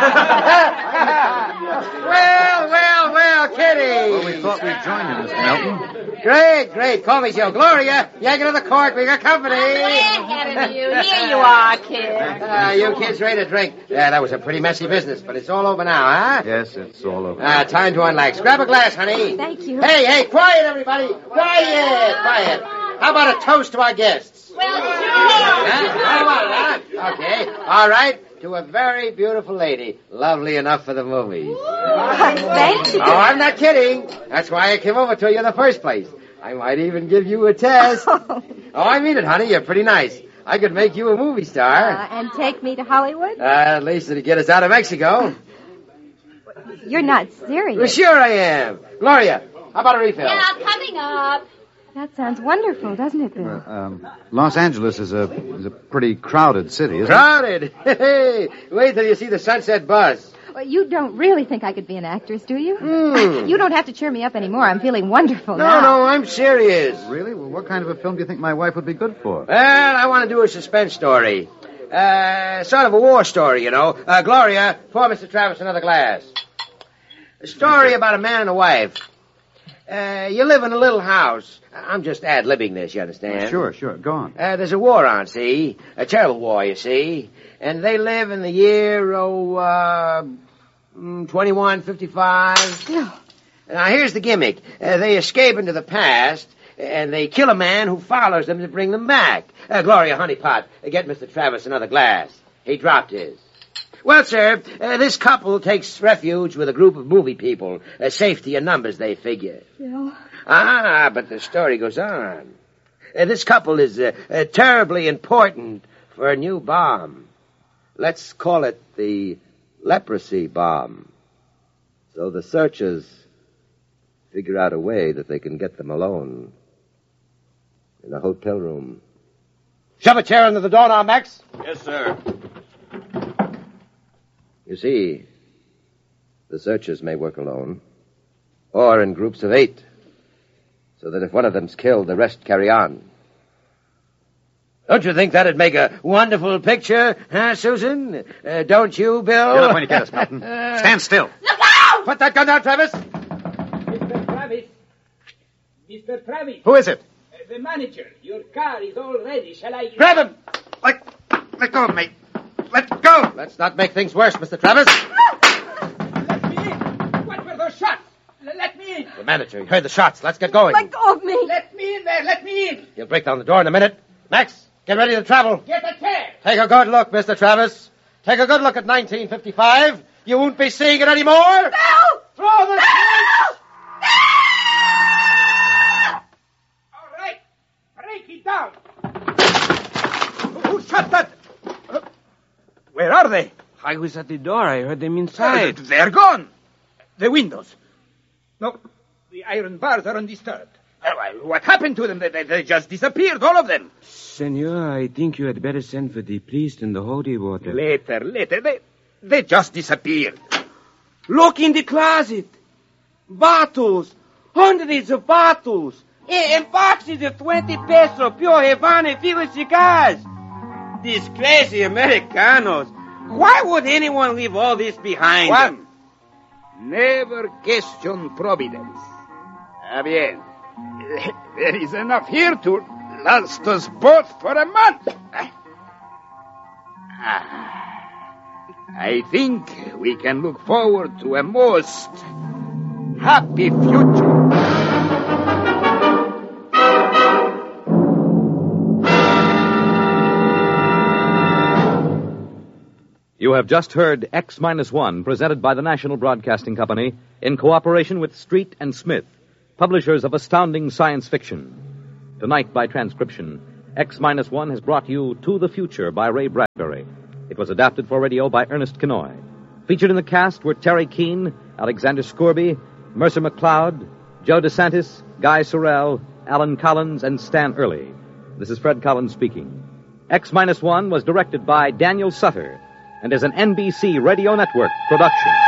Well, Kitty. Well, we thought we'd join you, Mr. Melton. Great. Call me Joe. Gloria, yanking of the cork. We got company. Way ahead of you. Here you are, kid. You kids ready to drink? Yeah, that was a pretty messy business, but it's all over now, huh? Yes, it's all over. Time to unlax. Grab a glass, honey. Thank you. Hey, quiet, everybody. Quiet. How about a toast to our guests? Well, sure. Okay. All right. To a very beautiful lady. Lovely enough for the movies. Thank you. Oh, I'm not kidding. That's why I came over to you in the first place. I might even give you a test. Oh, I mean it, honey. You're pretty nice. I could make you a movie star. And take me to Hollywood? At least it'd get us out of Mexico. You're not serious. Well, sure I am. Gloria, how about a refill? Yeah, coming up. That sounds wonderful, doesn't it, Bill? Los Angeles is a pretty crowded city, isn't Crowded? Hey, wait till you see the Sunset Bus. Well, you don't really think I could be an actress, do you? Hmm. You don't have to cheer me up anymore. I'm feeling wonderful No, now. I'm serious. it? Really? Well, what kind of a film do you think my wife would be good for? Well, I want to do a suspense story. Sort of a war story, you know. Gloria, pour Mr. Travis another glass. A story about a man and a wife. You live in a little house. I'm just ad-libbing this, you understand? Sure. Go on. There's a war on, see? A terrible war, you see. And they live in the year, 2155. No. Now, here's the gimmick. They escape into the past, and they kill a man who follows them to bring them back. Gloria Honeypot, get Mr. Travis another glass. He dropped his. Well, sir, this couple takes refuge with a group of movie people. Safety in numbers, they figure. Bill. But the story goes on. This couple is terribly important for a new bomb. Let's call it the leprosy bomb. So the searchers figure out a way that they can get them alone in a hotel room. Shove a chair under the door now, Max. Yes, sir. You see, the searchers may work alone, or in groups of 8, so that if one of them's killed, the rest carry on. Don't you think that'd make a wonderful picture, huh, Susan? Don't you, Bill? Get up when you get us, Melton. Stand still. Look out! Put that gun down, Travis. Mr. Travis. Mr. Travis. Who is it? The manager. Your car is all ready. Shall I... Grab him! Let go of me. Let go. Let's not make things worse, Mr. Travis. Let me in. What were those shots? Let me in. The manager, he heard the shots. Let's get going. Let go of me. Let me in there. Let me in. He'll break down the door in a minute. Max, get ready to travel. Get a chair. Take a good look, Mr. Travis. Take a good look at 1955. You won't be seeing it anymore. Bill! Throw the switch! All right. Break it down. Who shot that? Where are they? I was at the door. I heard them inside. They're gone. The windows. No, the iron bars are undisturbed. What happened to them? They just disappeared, all of them. Senor, I think you had better send for the priest and the holy water. Later. They just disappeared. Look in the closet. Bottles. Hundreds of bottles. And boxes of 20 peso pure Havana filled cigars. These crazy Americanos. Why would anyone leave all this behind? Juan, never question providence. Bien. There is enough here to last us both for a month. I think we can look forward to a most happy future. You have just heard X-1, presented by the National Broadcasting Company in cooperation with Street and Smith, publishers of astounding science fiction. Tonight, by transcription, X-1 has brought you To the Future by Ray Bradbury. It was adapted for radio by Ernest Kinoy. Featured in the cast were Terry Keane, Alexander Scourby, Mercer McLeod, Joe DeSantis, Guy Sorrell, Alan Collins, and Stan Early. This is Fred Collins speaking. X-1 was directed by Daniel Sutter and is an NBC Radio Network production.